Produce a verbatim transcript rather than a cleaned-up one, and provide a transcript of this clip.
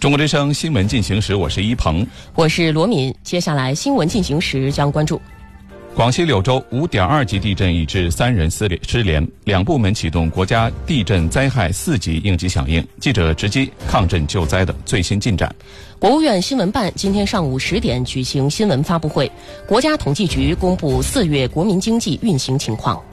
中国之声新闻进行时，我是一鹏， 我是罗敏。接下来新闻进行时将关注： 广西柳州五点二级地震已致三人失失联，两部门启动国家地震灾害四级应急响应。记者直击抗震救灾的最新进展。 国务院新闻办今天上午十点举行新闻发布会，国家统计局公布四月国民经济运行情况。